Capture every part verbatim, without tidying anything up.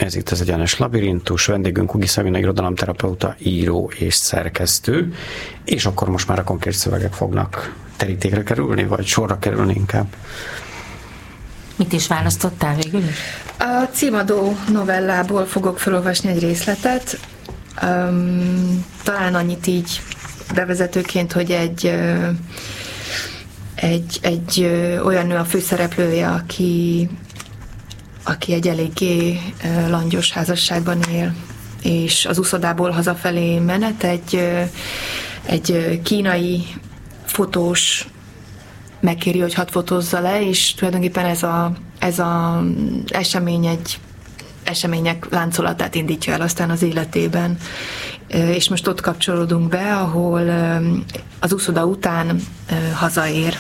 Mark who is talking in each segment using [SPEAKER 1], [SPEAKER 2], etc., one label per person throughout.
[SPEAKER 1] Ez itt az Egyenes Labirintus, vendégünk Ugi Szabina, irodalomterapeuta, író és szerkesztő, és akkor most már a konkrét szövegek fognak terítékre kerülni, vagy sorra kerülni inkább.
[SPEAKER 2] Mit is választottál végül is?
[SPEAKER 3] A címadó novellából fogok felolvasni egy részletet. Um, talán annyit így bevezetőként, hogy egy, egy, egy olyan nő a főszereplője, aki, aki egy eléggé langyos házasságban él, és az uszodából hazafelé menet egy, egy kínai fotós megkéri, hogy hadd fotózza le, és tulajdonképpen ez a, ez a esemény egy események láncolatát indítja el aztán az életében. És most ott kapcsolódunk be, ahol az uszoda után hazaér.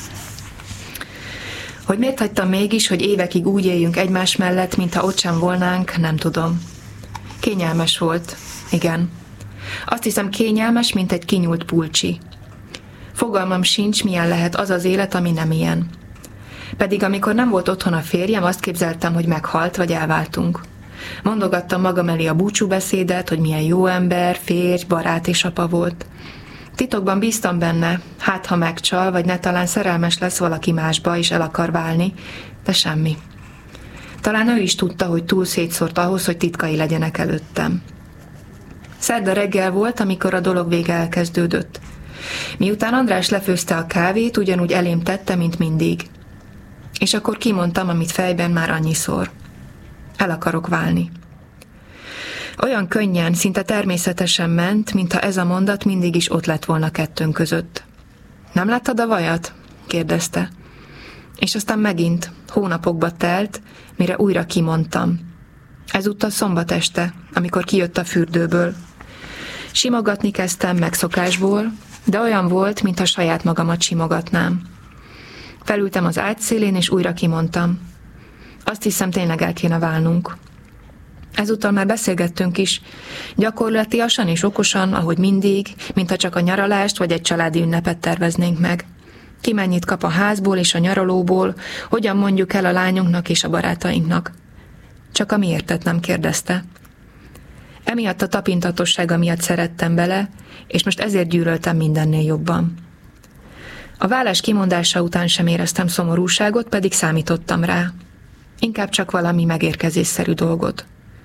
[SPEAKER 3] Hogy miért hagytam mégis, hogy évekig úgy éljünk egymás mellett, mintha ott sem volnánk, nem tudom. Kényelmes volt, igen. Azt hiszem kényelmes, mint egy kinyúlt pulcsi. Fogalmam sincs, milyen lehet az az élet, ami nem ilyen. Pedig amikor nem volt otthon a férjem, azt képzeltem, hogy meghalt, vagy elváltunk. Mondogattam magam elé a búcsúbeszédet, hogy milyen jó ember, férj, barát és apa volt. Titokban bíztam benne, hát ha megcsal, vagy ne talán szerelmes lesz valaki másba, és el akar válni, de semmi. Talán ő is tudta, hogy túl szétszórt ahhoz, hogy titkai legyenek előttem. Szerda reggel volt, amikor a dolog vége elkezdődött. Miután András lefőzte a kávét, ugyanúgy elém tette, mint mindig. És akkor kimondtam, amit fejben már annyiszor. El akarok válni. Olyan könnyen, szinte természetesen ment, mintha ez a mondat mindig is ott lett volna kettőnk között. Nem láttad a vajat? Kérdezte. És aztán megint, hónapokba telt, mire újra kimondtam. Ezúttal szombat este, amikor kijött a fürdőből. Simogatni kezdtem megszokásból, de olyan volt, mintha saját magamat simogatnám. Felültem az ágy szélén, és újra kimondtam. Azt hiszem, tényleg el kéne válnunk. Ezúttal már beszélgettünk is, gyakorlatiasan és okosan, ahogy mindig, mintha csak a nyaralást vagy egy családi ünnepet terveznénk meg. Ki mennyit kap a házból és a nyaralóból, hogyan mondjuk el a lányunknak és a barátainknak. Csak a miértet nem kérdezte. Emiatt a tapintatossága miatt szerettem bele, és most ezért gyűlöltem mindennél jobban. A vállás kimondása után sem éreztem szomorúságot, pedig számítottam rá. Inkább csak valami megérkezésszerű dolgot.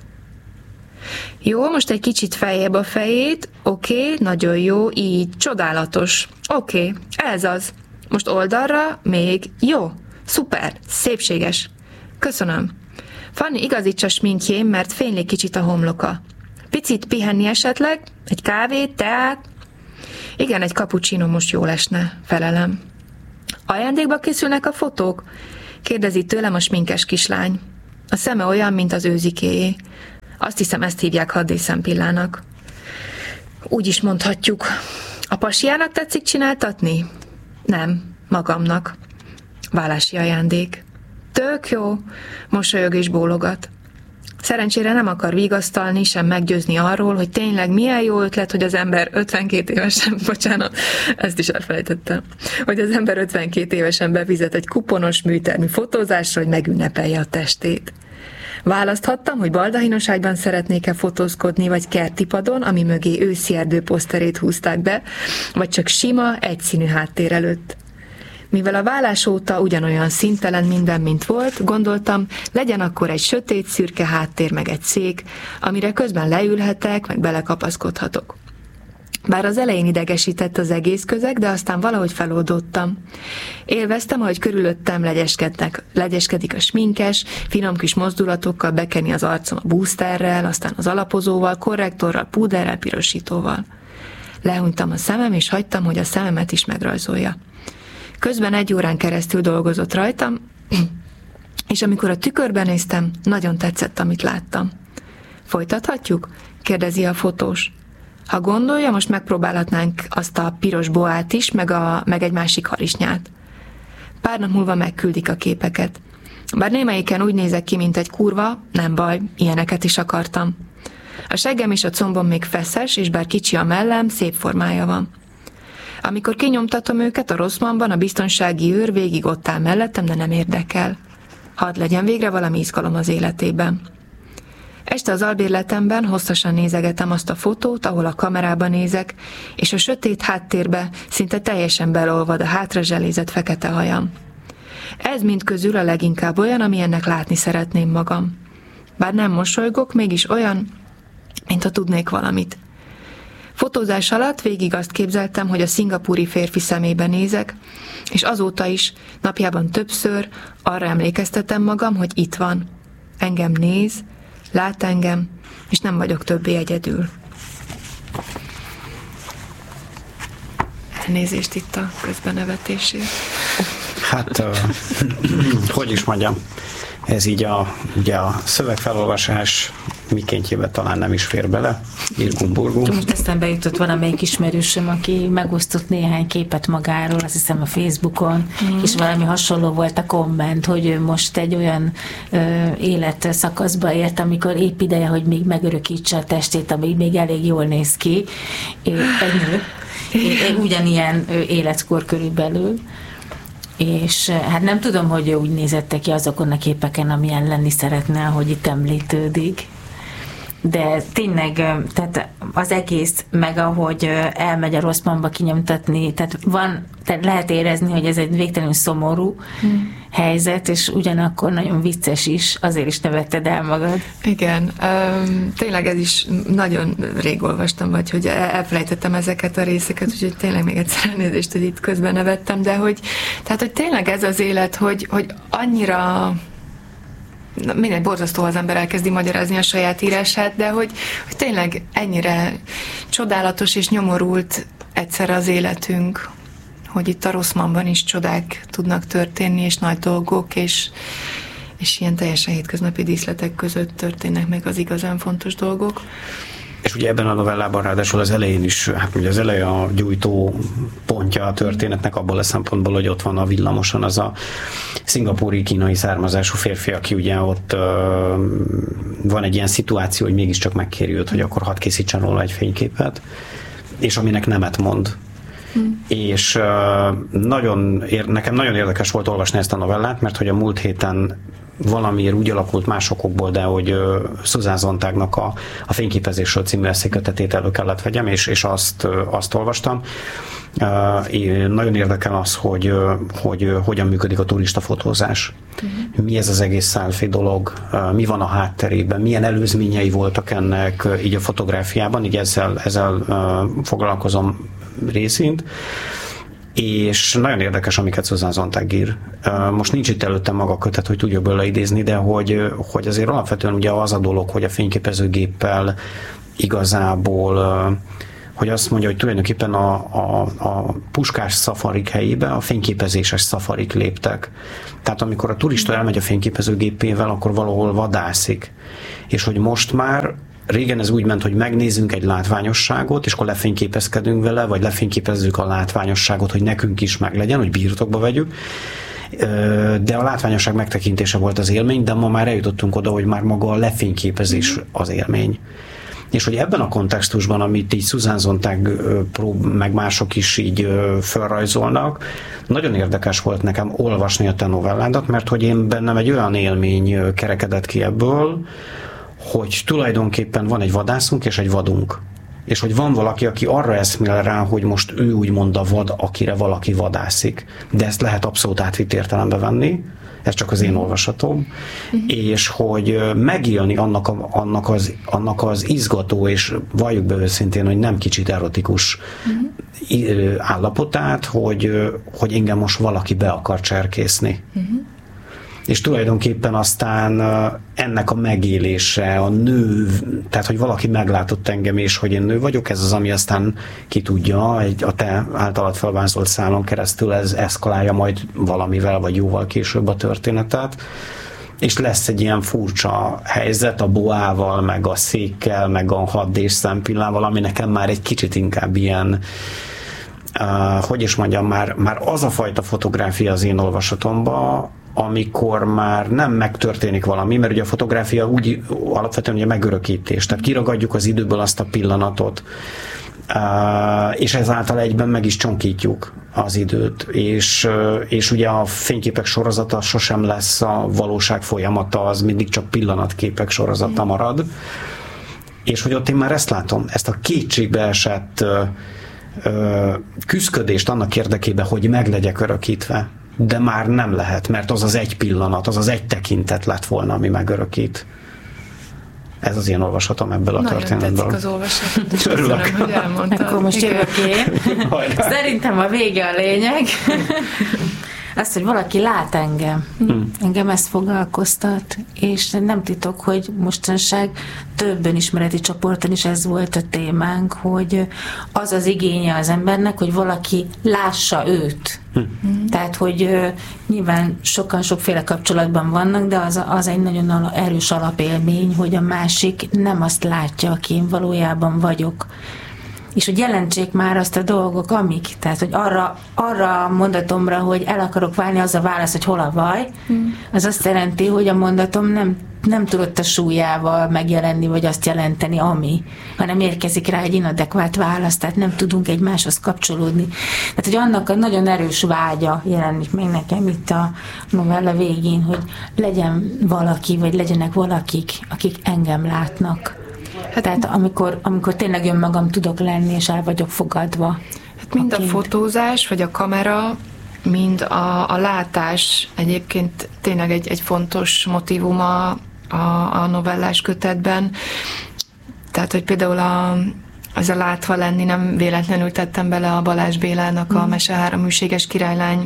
[SPEAKER 3] Jó, most egy kicsit feljebb a fejét, oké, okay, nagyon jó, így, csodálatos. Oké, okay, ez az. Most oldalra, még, jó, szuper, szépséges. Köszönöm. Fanny, igazítsa sminkjém, mert fénylik kicsit a homloka. Picit pihenni esetleg? Egy kávét, teát? Igen, egy cappuccino most jól esne, felelem. Ajándékba készülnek a fotók? Kérdezi tőlem a sminkes kislány. A szeme olyan, mint az őzikéjé. Azt hiszem, ezt hívják haddészempillának. Úgy is mondhatjuk. A pasiának tetszik csináltatni? Nem, magamnak. Vállási ajándék. Tök jó, mosolyog és bólogat. Szerencsére nem akar vigasztalni, sem meggyőzni arról, hogy tényleg milyen jó ötlet, hogy az ember ötvenkét évesen, bocsánat, ezt is elfelejtettem, hogy az ember ötvenkét évesen befizet egy kuponos műtermű fotózásra, hogy megünnepelje a testét. Választhattam, hogy baldahinos ágyban szeretnék-e fotózkodni, vagy kertipadon, ami mögé őszi erdő poszterét húzták be, vagy csak sima, egyszínű háttér előtt. Mivel a vállás óta ugyanolyan színtelen minden, mint volt, gondoltam, legyen akkor egy sötét, szürke háttér meg egy szék, amire közben leülhetek, meg belekapaszkodhatok. Bár az elején idegesített az egész közeg, de aztán valahogy feloldottam. Élveztem, ahogy körülöttem legyeskednek, legyeskedik a sminkes, finom kis mozdulatokkal bekeni az arcom a boosterrel, aztán az alapozóval, korrektorral, púderrel, pirosítóval. Lehunytam a szemem, és hagytam, hogy a szememet is megrajzolja. Közben egy órán keresztül dolgozott rajtam, és amikor a tükörben néztem, nagyon tetszett, amit láttam. Folytathatjuk? Kérdezi a fotós. Ha gondolja, most megpróbálhatnánk azt a piros boát is, meg, a, meg egy másik harisnyát. Pár nap múlva megküldik a képeket. Bár némelyiken úgy nézek ki, mint egy kurva, nem baj, ilyeneket is akartam. A seggem és a combom még feszes, és bár kicsi a mellem, szép formája van. Amikor kinyomtatom őket a Rosszmanban, a biztonsági őr végig ott áll mellettem, de nem érdekel. Hadd legyen végre valami izgalom az életében. Este az albérletemben hosszasan nézegetem azt a fotót, ahol a kamerába nézek, és a sötét háttérbe szinte teljesen belolvad a hátra zselézett fekete hajam. Ez mind közül a leginkább olyan, amilyennek látni szeretném magam. Bár nem mosolygok, mégis olyan, mint ha tudnék valamit. Fotózás alatt végig azt képzeltem, hogy a szingapúri férfi szemébe nézek, és azóta is, napjában többször arra emlékeztetem magam, hogy itt van. Engem néz, lát engem, és nem vagyok többé egyedül. Elnézést itt a közbenevetésért.
[SPEAKER 1] Hát, uh, hogy is mondjam, ez így a, ugye a szövegfelolvasás mikéntjébe talán nem is fér bele, írgum-burgum.
[SPEAKER 2] Most eszembe jutott valamelyik ismerősöm, aki megosztott néhány képet magáról, azt hiszem a Facebookon, mm. és valami hasonló volt a komment, hogy ő most egy olyan ö, életszakaszba ért, amikor épp ideje, hogy még megörökítse a testét, ami még elég jól néz ki. Egy nő. Ugyanilyen életkor körülbelül. És hát nem tudom, hogy ő úgy nézette ki azokon a képeken, amilyen lenni szeretne, ahogy itt említődik. De tényleg, tehát az egész, meg ahogy elmegy a Rosszmanba kinyomtatni, tehát van, tehát lehet érezni, hogy ez egy végtelenül szomorú hmm. helyzet, és ugyanakkor nagyon vicces is, azért is nevetted el magad.
[SPEAKER 3] Igen, um, tényleg ez is nagyon rég olvastam, vagy hogy elfelejtettem ezeket a részeket, úgyhogy tényleg még egyszer elnézést, hogy itt közben nevettem, de hogy, tehát, hogy tényleg ez az élet, hogy, hogy annyira mindegy, borzasztó, az ember elkezdi magyarázni a saját írását, de hogy, hogy tényleg ennyire csodálatos és nyomorult egyszer az életünk, hogy itt a Rosszmanban is csodák tudnak történni, és nagy dolgok, és, és ilyen teljesen hétköznapi díszletek között történnek meg az igazán fontos dolgok.
[SPEAKER 1] És ugye ebben a novellában ráadásul az elején is, hát ugye az eleje a gyújtó pontja a történetnek abból a szempontból, hogy ott van a villamoson az a szingapúri kínai származású férfi, aki ugye ott uh, van egy ilyen szituáció, hogy mégiscsak megkéri őt, hogy akkor hadd készítsen róla egy fényképet, és aminek nemet mond. Hmm. És uh, nagyon, nekem nagyon érdekes volt olvasni ezt a novellát, mert hogy a múlt héten valamiért úgy alakult másokból, de hogy uh, Susan Sontagnak a, a Fényképezésről című eszékötetét elő kellett vegyem, és, és azt, uh, azt olvastam. Uh, nagyon érdekel az, hogy, uh, hogy uh, hogyan működik a turistafotózás. Uh-huh. Mi ez az egész selfie dolog, uh, mi van a hátterében, milyen előzményei voltak ennek uh, így a fotográfiában, így ezzel, ezzel uh, foglalkozom részint. És nagyon érdekes, amiket Susan Sontag ír. Most nincs itt előttem maga kötet, hogy tudjuk belőle idézni, de hogy, hogy azért alapvetően ugye az a dolog, hogy a fényképezőgéppel igazából, hogy azt mondja, hogy tulajdonképpen a, a, a puskás szafarik helyébe a fényképezéses szafarik léptek. Tehát amikor a turista elmegy a fényképezőgépével, akkor valahol vadászik. És hogy most már régen ez úgy ment, hogy megnézzünk egy látványosságot, és akkor lefényképezkedünk vele, vagy lefényképezzük a látványosságot, hogy nekünk is meglegyen, hogy birtokba vegyük. De a látványosság megtekintése volt az élmény, de ma már eljutottunk oda, hogy már maga a lefényképezés az élmény. És hogy ebben a kontextusban, amit így Susan Sontag meg mások is így felrajzolnak, nagyon érdekes volt nekem olvasni a te novelládat, mert hogy én bennem egy olyan élmény kerekedett ki ebből, hogy tulajdonképpen van egy vadászunk és egy vadunk. És hogy van valaki, aki arra eszmél rá, hogy most ő úgymond a vad, akire valaki vadászik. De ezt lehet abszolút átvitt értelembe venni, ez csak az én olvasatom, mm-hmm. és hogy megélni annak, a, annak, az, annak az izgató, és valljuk be őszintén, hogy nem kicsit erotikus mm-hmm. állapotát, hogy, hogy engem most valaki be akar cserkészni. Mm-hmm. És tulajdonképpen aztán ennek a megélése, a nő, tehát hogy valaki meglátott engem, és hogy én nő vagyok, ez az, ami aztán ki tudja, egy, a te általad felvázolt szálon keresztül ez eszkalálja majd valamivel, vagy jóval később a történetet, és lesz egy ilyen furcsa helyzet a boával, meg a székkel, meg a hadd és szempillával, ami nekem már egy kicsit inkább ilyen, uh, hogy is mondjam, már, már az a fajta fotográfia az én olvasatomban, amikor már nem megtörténik valami, mert ugye a fotográfia úgy alapvetően ugye megörökítés, tehát kiragadjuk az időből azt a pillanatot, és ezáltal egyben meg is csonkítjuk az időt, és, és ugye a fényképek sorozata sosem lesz a valóság folyamata, az mindig csak pillanatképek sorozata marad, és hogy ott én már ezt látom, ezt a kétségbeesett küszködést annak érdekében, hogy meg legyek örökítve, de már nem lehet, mert az az egy pillanat, az az egy tekintet lett volna, ami megörökít. Ez az én olvasatom ebből a
[SPEAKER 3] nagyon
[SPEAKER 1] történetből.
[SPEAKER 3] Nagyon tetszik az olvasat, és köszönöm, hogy elmondtad.
[SPEAKER 2] Akkor most jövök én. Szerintem a vége a lényeg. Azt, hogy valaki lát engem. Hmm. Engem ezt foglalkoztat, és nem titok, hogy mostanság több önismereti csoporton is ez volt a témánk, hogy az az igénye az embernek, hogy valaki lássa őt. Hmm. Tehát, hogy uh, nyilván sokan sokféle kapcsolatban vannak, de az, az egy nagyon erős alapélmény, hogy a másik nem azt látja, aki én valójában vagyok. És hogy jelentsék már azt a dolgok, amik. Tehát, hogy arra, arra a mondatomra, hogy el akarok válni, az a válasz, hogy hol a baj, hmm. az azt jelenti, hogy a mondatom nem, nem tudott a súlyával megjelenni, vagy azt jelenteni, ami, hanem érkezik rá egy inadekvát válasz, tehát nem tudunk egymáshoz kapcsolódni. Tehát, hogy annak a nagyon erős vágya jelenik meg nekem itt a novella végén, hogy legyen valaki, vagy legyenek valakik, akik engem látnak. Hát, Tehát amikor, amikor tényleg önmagam tudok lenni, és el vagyok fogadva.
[SPEAKER 3] Hát mind a, a fotózás, vagy a kamera, mind a, a látás egyébként tényleg egy, egy fontos motívum a, a, a novellás kötetben. Tehát, hogy például a, az a látva lenni, nem véletlenül tettem bele a Balázs Bélának a Mese három műséges királylány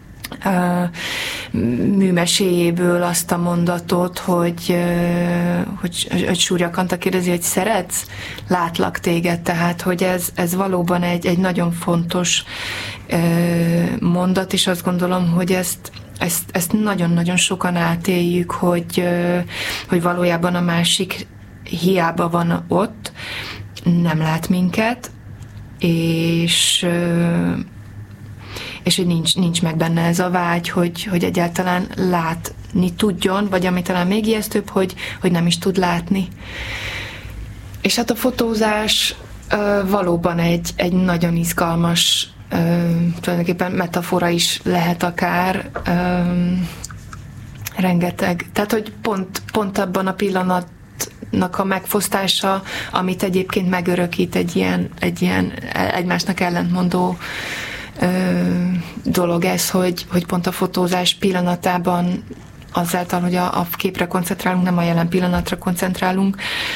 [SPEAKER 3] műmeséjéből azt a mondatot, hogy, hogy, hogy Súrja Kanta kérdezi, hogy szeretsz? Látlak téged. Tehát, hogy ez, ez valóban egy, egy nagyon fontos mondat, és azt gondolom, hogy ezt, ezt, ezt nagyon-nagyon sokan átéljük, hogy, hogy valójában a másik hiába van ott, nem lát minket, és és hogy nincs, nincs meg benne ez a vágy, hogy, hogy egyáltalán látni tudjon, vagy ami talán még ijesztőbb, hogy, hogy nem is tud látni. És hát a fotózás uh, valóban egy, egy nagyon izgalmas uh, tulajdonképpen metafora is lehet akár um, rengeteg. Tehát, hogy pont, pont abban a pillanatnak a megfosztása, amit egyébként megörökít egy ilyen, egy ilyen egymásnak ellentmondó dolog ez, hogy, hogy pont a fotózás pillanatában azáltal, hogy a, a képre koncentrálunk, nem a jelen pillanatra koncentrálunk.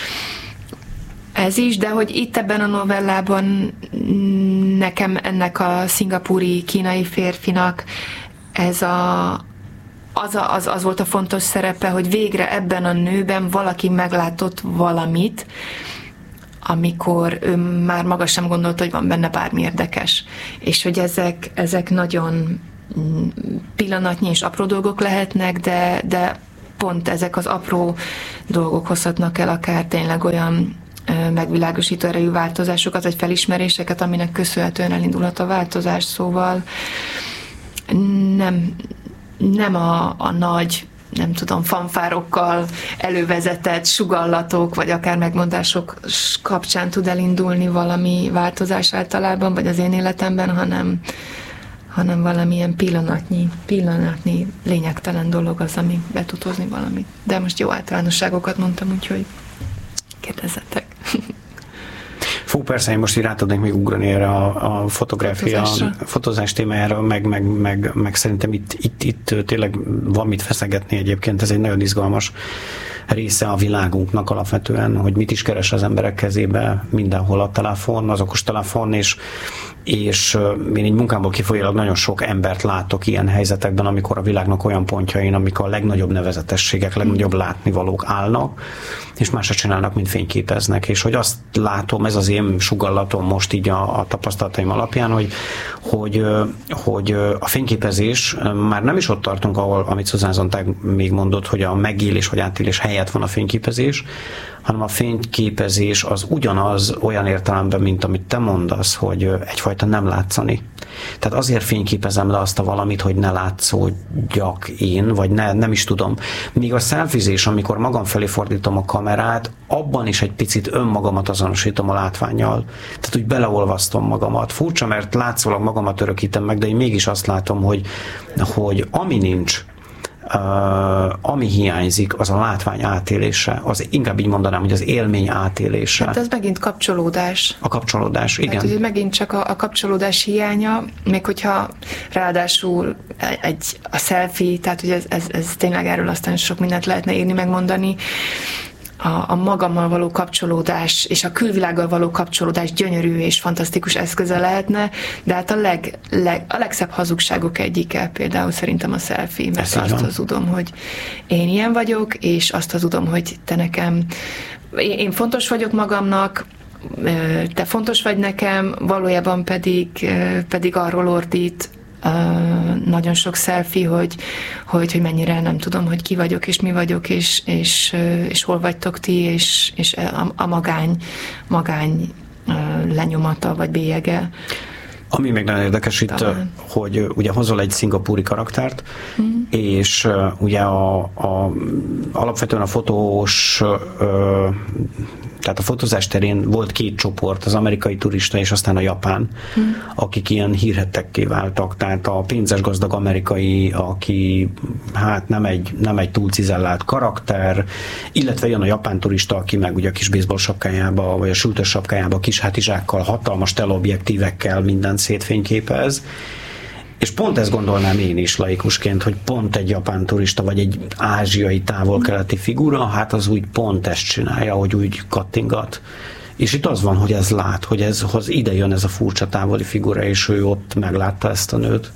[SPEAKER 3] Ez is, de hogy itt ebben a novellában nekem ennek a szingapúri kínai férfinak ez a, az, a, az, az volt a fontos szerepe, hogy végre ebben a nőben valaki meglátott valamit, amikor ő már maga sem gondolta, hogy van benne bármi érdekes. És hogy ezek, ezek nagyon pillanatnyi és apró dolgok lehetnek, de, de pont ezek az apró dolgok hozhatnak el akár tényleg olyan megvilágosító erejű változásokat, vagy felismeréseket, aminek köszönhetően elindulhat a változás. Szóval nem, nem a, a nagy, nem tudom, fanfárokkal elővezetett sugallatok, vagy akár megmondások kapcsán tud elindulni valami változás általában, vagy az én életemben, hanem, hanem valamilyen pillanatnyi, pillanatnyi lényegtelen dolog az, ami be tud hozni valamit. De most jó általánosságokat mondtam, úgyhogy kérdezzetek.
[SPEAKER 1] Fú, persze, én most így rá tudnék még ugrani erre a, a fotográfia, a fotózás témájára, meg, meg, meg, meg szerintem itt, itt, itt tényleg van mit feszegetni egyébként, ez egy nagyon izgalmas része a világunknak alapvetően, hogy mit is keres az emberek kezébe mindenhol a telefon, az okos telefon, és, és én így munkámból kifolyólag nagyon sok embert látok ilyen helyzetekben, amikor a világnak olyan pontjain, amikor a legnagyobb nevezetességek, legnagyobb látnivalók állnak, és másra csinálnak, mint fényképeznek, és hogy azt látom, ez az én sugallatom most így a, a tapasztalataim alapján, hogy, hogy, hogy a fényképezés már nem is ott tartunk, ahol, amit Susan Sontag még mondott, hogy a megélés vagy átélés helyett van a fényképezés, hanem a fényképezés az ugyanaz olyan értelemben, mint amit te mondasz, hogy egyfajta rajta nem látszani. Tehát azért fényképezem le azt a valamit, hogy ne látszódjak én, vagy ne, nem is tudom. Míg a selfizés, amikor magam felé fordítom a kamerát, abban is egy picit önmagamat azonosítom a látvánnyal. Tehát úgy beleolvasztom magamat. Furcsa, mert látszólag magamat örökítem meg, de én mégis azt látom, hogy, hogy ami nincs, Uh, ami hiányzik, az a látvány átélése. Az, inkább így mondanám, hogy az élmény átélése.
[SPEAKER 3] Hát ez megint kapcsolódás.
[SPEAKER 1] A kapcsolódás, igen.
[SPEAKER 3] Hát, hogy megint csak a, a kapcsolódás hiánya, még hogyha ráadásul egy, a selfie, tehát hogy ez, ez, ez tényleg erről aztán sok mindent lehetne írni, megmondani, A, a magammal való kapcsolódás és a külvilággal való kapcsolódás gyönyörű és fantasztikus eszköze lehetne, de hát a, leg, leg, a legszebb hazugságok egyike például szerintem a selfie, mert
[SPEAKER 1] Ez
[SPEAKER 3] azt hazudom, hogy én ilyen vagyok, és azt hazudom, hogy te nekem, én fontos vagyok magamnak, te fontos vagy nekem, valójában pedig, pedig arról ordít, Uh, nagyon sok selfie, hogy, hogy, hogy mennyire nem tudom, hogy ki vagyok, és mi vagyok, és, és, uh, és hol vagytok ti, és, és a, a magány, magány uh, lenyomata, vagy bélyege.
[SPEAKER 1] Ami még nagyon érdekes itt,
[SPEAKER 3] Talán.
[SPEAKER 1] hogy ugye hozol egy szingapúri karaktert, mm. és ugye a, a, alapvetően a fotós, ö, tehát a fotózás terén volt két csoport, az amerikai turista és aztán a japán, mm. akik ilyen hírhettekké váltak, tehát a pénzes gazdag amerikai, aki hát nem egy, nem egy túl cizellált karakter, illetve jön a japán turista, aki meg ugye a kis baseball sapkájába, vagy a sültös sapkájába, kis hátizsákkal, hatalmas teleobjektívekkel minden szétfényképez, és pont ezt gondolnám én is laikusként, hogy pont egy japán turista, vagy egy ázsiai távol-keleti figura, hát az úgy pont ezt csinálja, hogy úgy kattingat. És itt az van, hogy ez lát, hogy ez, hoz ide jön ez a furcsa távoli figura, és ő ott meglátta ezt a nőt,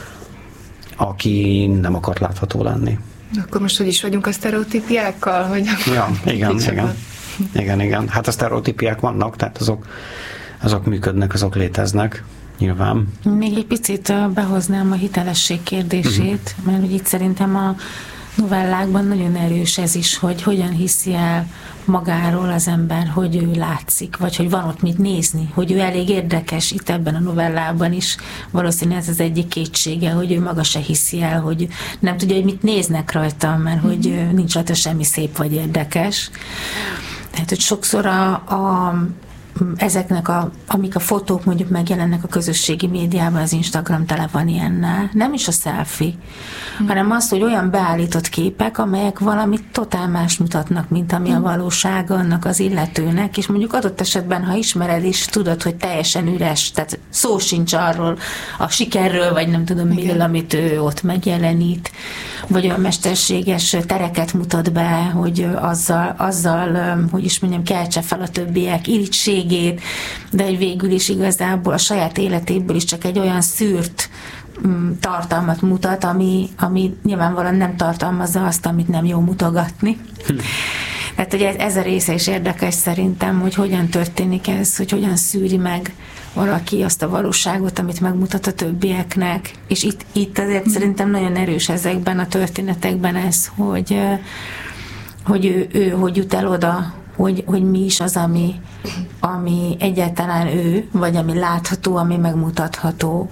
[SPEAKER 1] aki nem akart látható lenni.
[SPEAKER 3] Akkor most hogy is vagyunk a sztereotípiákkal? Hogy
[SPEAKER 1] ja, igen, igen. Igen, igen. Hát a sztereotípiák vannak, tehát azok, azok működnek, azok léteznek. Nyilván.
[SPEAKER 2] Még egy picit behoznám a hitelesség kérdését, uh-huh. mert hogy itt szerintem a novellákban nagyon erős ez is, hogy hogyan hiszi el magáról az ember, hogy ő látszik, vagy hogy van ott mit nézni, hogy ő elég érdekes itt ebben a novellában is. Valószínűleg ez az egyik kétsége, hogy ő maga se hiszi el, hogy nem tudja, hogy mit néznek rajta, mert uh-huh. hogy nincs rajta semmi szép vagy érdekes. Tehát, hogy sokszor a, a ezeknek, a, amik a fotók mondjuk megjelennek a közösségi médiában, az Instagram tele van ilyennel, nem is a selfie, hmm. hanem az, hogy olyan beállított képek, amelyek valamit totál más mutatnak, mint ami hmm. a valósága annak az illetőnek, és mondjuk adott esetben, ha ismered is, tudod, hogy teljesen üres, tehát szó sincs arról a sikerről, vagy nem tudom miről, amit ő ott megjelenít, vagy olyan mesterséges tereket mutat be, hogy azzal, azzal hogy is mondjam, keltse fel a többiek irigység, de egy végül is igazából a saját életéből is csak egy olyan szűrt um, tartalmat mutat, ami, ami nyilvánvalóan nem tartalmazza azt, amit nem jó mutogatni. Hm. Tehát, hogy ez, ez a része is érdekes szerintem, hogy hogyan történik ez, hogy hogyan szűri meg valaki azt a valóságot, amit megmutat a többieknek. És itt, itt azért hm. szerintem nagyon erős ezekben a történetekben ez, hogy, hogy ő, ő hogy jut el oda, Hogy, hogy mi is az, ami, ami egyáltalán ő, vagy ami látható, ami megmutatható.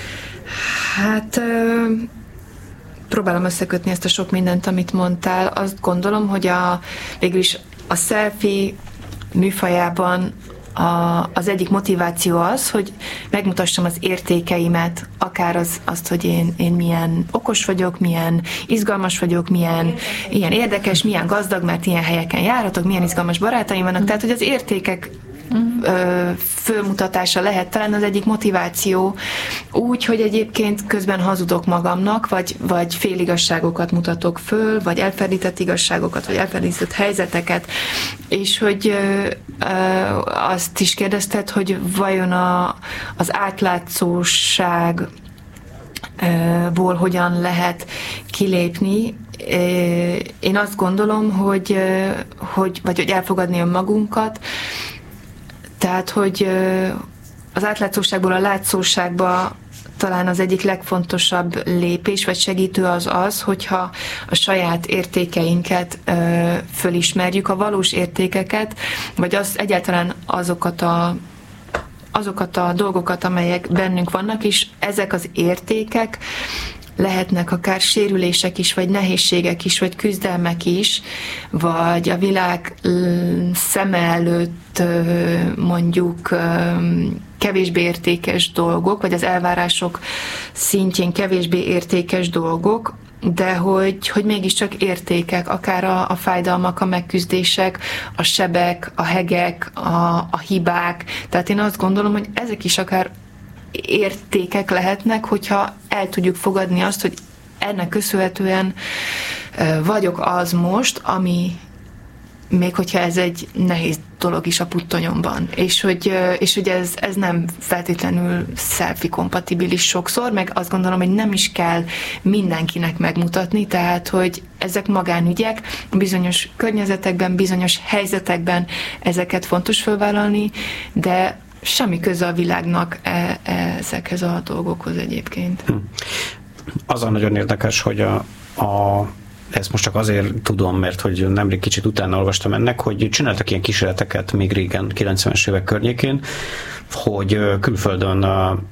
[SPEAKER 3] Hát ö, próbálom összekötni ezt a sok mindent, amit mondtál. Azt gondolom, hogy a, végül is a selfie műfajában a, az egyik motiváció az, hogy megmutassam az értékeimet, akár az, azt, hogy én, én milyen okos vagyok, milyen izgalmas vagyok, milyen ilyen érdekes, milyen gazdag, mert ilyen helyeken járhatok, milyen izgalmas barátaim vannak. Mm. Tehát, hogy az értékek ö, fölmutatása lehet talán az egyik motiváció, úgy, hogy egyébként közben hazudok magamnak, vagy, vagy féligasságokat mutatok föl, vagy elferdített igazságokat, vagy elferdített helyzeteket, és hogy ö, ö, azt is kérdezted, hogy vajon a, az átlátszóságból hogyan lehet kilépni. Én azt gondolom, hogy, hogy vagy hogy elfogadni önmagunkat, tehát, hogy az átlátszóságból a látszóságba talán az egyik legfontosabb lépés, vagy segítő az az, hogyha a saját értékeinket fölismerjük, a valós értékeket, vagy az egyáltalán azokat a azokat a dolgokat, amelyek bennünk vannak, és ezek az értékek lehetnek akár sérülések is, vagy nehézségek is, vagy küzdelmek is, vagy a világ szeme előtt mondjuk kevésbé értékes dolgok, vagy az elvárások szintjén kevésbé értékes dolgok, de hogy, hogy mégiscsak értékek, akár a, a fájdalmak, a megküzdések, a sebek, a hegek, a, a hibák. Tehát én azt gondolom, hogy ezek is akár értékek lehetnek, hogyha el tudjuk fogadni azt, hogy ennek köszönhetően vagyok az most, ami még hogyha ez egy nehéz dolog is a puttonyomban. És hogy, és hogy ez, ez nem feltétlenül selfie-kompatibilis sokszor, meg azt gondolom, hogy nem is kell mindenkinek megmutatni, tehát, hogy ezek magánügyek, bizonyos környezetekben, bizonyos helyzetekben ezeket fontos felvállalni, de semmi köze a világnak e, ezekhez a dolgokhoz egyébként. Hm.
[SPEAKER 1] Az a nagyon érdekes, hogy a, a ezt most csak azért tudom, mert hogy nemrég kicsit utána olvastam ennek, hogy csináltak ilyen kísérleteket még régen, kilencvenes évek környékén, hogy külföldön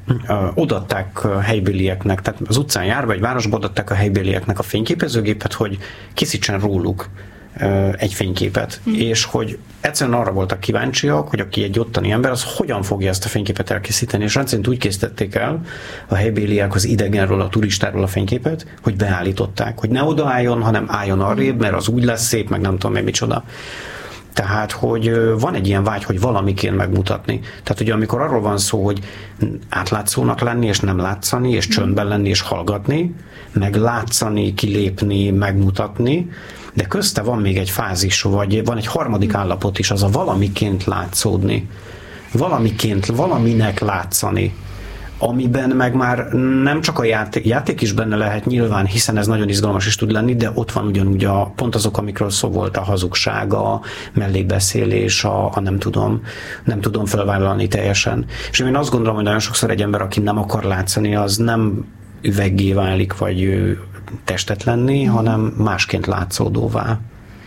[SPEAKER 1] odaadták helybélieknek, tehát az utcán járva egy városba odaadták a helybélieknek a fényképezőgépet, hogy készítsen róluk egy fényképet, mm. és hogy egyszerűen arra voltak kíváncsiak, hogy aki egy ottani ember, az hogyan fogja ezt a fényképet elkészíteni, és rendszerint úgy készítették el a helybéliek az idegenről, a turistáról a fényképet, hogy beállították, hogy ne odaálljon, hanem álljon arrébb, mert az úgy lesz szép, meg nem tudom még micsoda. Tehát, hogy van egy ilyen vágy, hogy valamiként megmutatni. Tehát ugye amikor arról van szó, hogy átlátszónak lenni, és nem látszani, és csöndben lenni, és hallgatni, meg látszani, kilépni, megmutatni, de közte van még egy fázis, vagy van egy harmadik állapot is, az a valamiként látszódni. Valamiként, valaminek látszani. Amiben meg már nem csak a játék, játék is benne lehet nyilván, hiszen ez nagyon izgalmas is tud lenni, de ott van ugyanúgy a, pont azok, amikről szó volt, a hazugság, a mellékbeszélés, a, a nem tudom, nem tudom felvállalni teljesen. És én azt gondolom, hogy nagyon sokszor egy ember, aki nem akar látszani, az nem üveggé válik, vagy testetlenné, mm. hanem másként látszódóvá.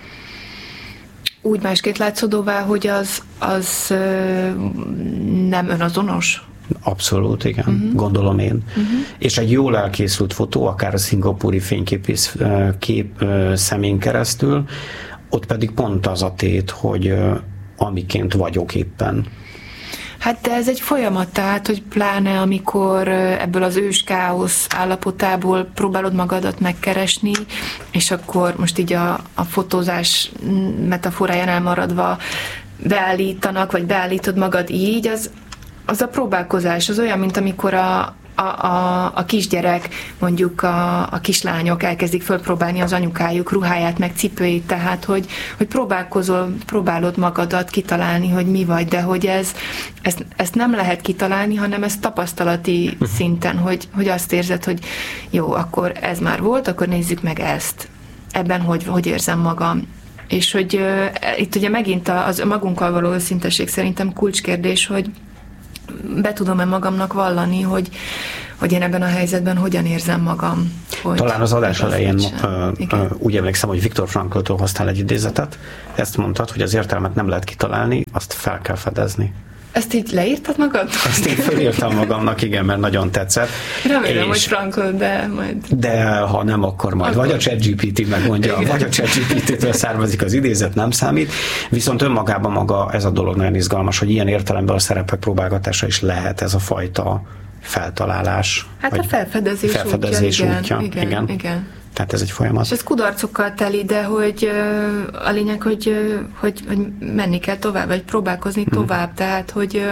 [SPEAKER 3] Úgy másként látszódóvá, hogy az, az nem önazonos?
[SPEAKER 1] Abszolút, igen, uh-huh. gondolom én. Uh-huh. És egy jól elkészült fotó, akár a szingapúri fényképész kép szemén keresztül, ott pedig pont az a tét, hogy amiként vagyok éppen.
[SPEAKER 3] Hát de ez egy folyamat, tehát, hogy pláne amikor ebből az ős káosz állapotából próbálod magadat megkeresni, és akkor most így a, a fotózás metaforájánál maradva beállítanak, vagy beállítod magad így, az, az a próbálkozás, az olyan, mint amikor a A, a, a kisgyerek, mondjuk a, a kislányok elkezdik fölpróbálni az anyukájuk ruháját, meg cipőjét, tehát, hogy, hogy próbálkozol, próbálod magadat kitalálni, hogy mi vagy, de hogy ez, ezt, ezt nem lehet kitalálni, hanem ez tapasztalati szinten, hogy, hogy azt érzed, hogy jó, akkor ez már volt, akkor nézzük meg ezt. Ebben hogy, hogy érzem magam. És hogy uh, itt ugye megint az magunkkal való őszintesség szerintem kulcskérdés, hogy be tudom-e magamnak vallani, hogy, hogy én ebben a helyzetben hogyan érzem magam. Hogy
[SPEAKER 1] Talán az adás elején uh, úgy emlékszem, hogy Viktor Frankltól hoztál egy idézetet, ezt mondtad, hogy az értelmet nem lehet kitalálni, azt fel kell fedezni.
[SPEAKER 3] Ezt így leírtad magad?
[SPEAKER 1] Ezt én felírtam magamnak, igen, mert nagyon tetszett.
[SPEAKER 3] Remélem, hogy Frankl, de majd...
[SPEAKER 1] De ha nem, akkor majd. Akkor. Vagy a ChatGPT megmondja, igen. Vagy a ChatGPT-től származik az idézet, nem számít. Viszont önmagában maga ez a dolog nagyon izgalmas, hogy ilyen értelemben a szerepek próbálgatása is lehet ez a fajta feltalálás.
[SPEAKER 3] Hát a felfedezés,
[SPEAKER 1] felfedezés útja. útja.
[SPEAKER 3] Igen, igen, igen. igen.
[SPEAKER 1] Tehát ez egy folyamat.
[SPEAKER 3] És ez kudarcokkal teli, de hogy a lényeg, hogy, hogy, hogy menni kell tovább, vagy próbálkozni hmm. tovább. Tehát, hogy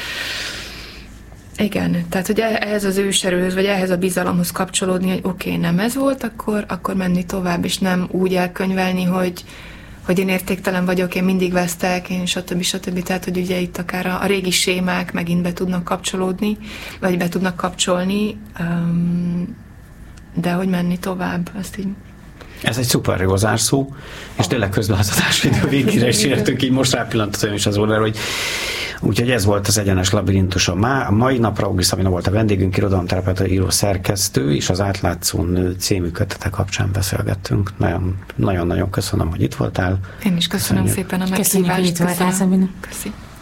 [SPEAKER 3] igen, tehát, hogy ehhez az őserőhöz, vagy ehhez a bizalomhoz kapcsolódni, hogy oké, okay, nem ez volt, akkor, akkor menni tovább, és nem úgy elkönyvelni, hogy, hogy én értéktelen vagyok, én mindig vesztek, én stb. stb. Tehát, hogy ugye itt akár a, a régi sémák megint be tudnak kapcsolódni, vagy be tudnak kapcsolni, um, de hogy menni tovább, azt így...
[SPEAKER 1] Ez egy szuper jó zárszó, és tényleg közben az adásvideo végére is értünk, így most rápillantottam is az órára, hogy úgyhogy ez volt az Egyenes Labirintus a, má, a mai napra. Ugri Szabina volt a vendégünk, irodalomterapeuta, író, szerkesztő, és az Átlátszó nő című kötete kapcsán beszélgettünk. Nagyon-nagyon köszönöm, hogy itt voltál.
[SPEAKER 3] Én is köszönöm Köszönjük. szépen a meghívást.
[SPEAKER 2] Köszönjük, hogy itt voltál, Szabina.
[SPEAKER 3] Köszönjük.